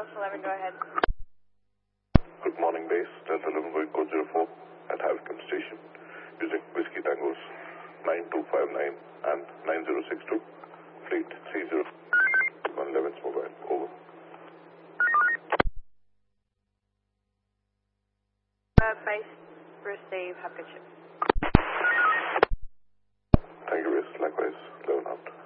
Delta 11, go ahead. Good morning, base. Delta 11 going code 04 at Havicum Station using Whiskey Tangos 9259 and 9062. Fleet 3011's mobile. Over. Base, receive, have good ship.